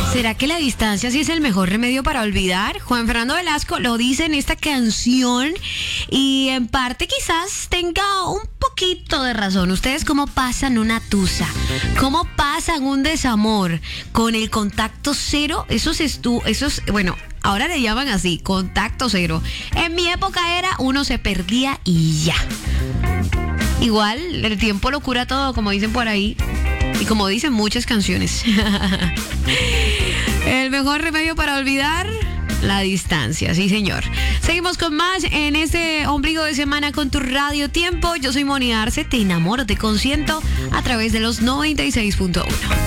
¿Será que la distancia sí es el mejor remedio para olvidar? Juan Fernando Velasco lo dice en esta canción y en parte quizás tenga un poquito de razón. ¿Ustedes cómo pasan una tusa? ¿Cómo pasan un desamor? Con el contacto cero, bueno, ahora le llaman así, contacto cero. En mi época era uno se perdía y ya. Igual, el tiempo lo cura todo, como dicen por ahí. Y como dicen muchas canciones. El mejor remedio para olvidar, la distancia, sí señor. Seguimos con más en este ombligo de semana con tu Radio Tiempo. Yo soy Moni Arce, te enamoro, te consiento a través de los 96.1.